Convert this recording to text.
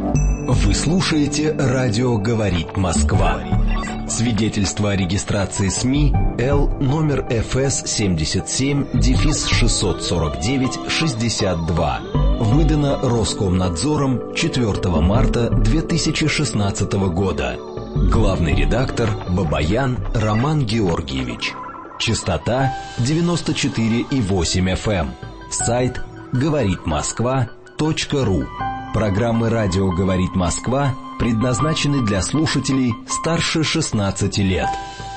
Вы слушаете «Радио говорит Москва». Свидетельство о регистрации СМИ Л номер ФС 77-649-62. Выдано Роскомнадзором 4 марта 2016 года. Главный редактор Бабаян Роман Георгиевич. Частота 94,8 FM. Сайт говоритмосква.ру. Программы «Радио говорит Москва» предназначены для слушателей старше 16 лет.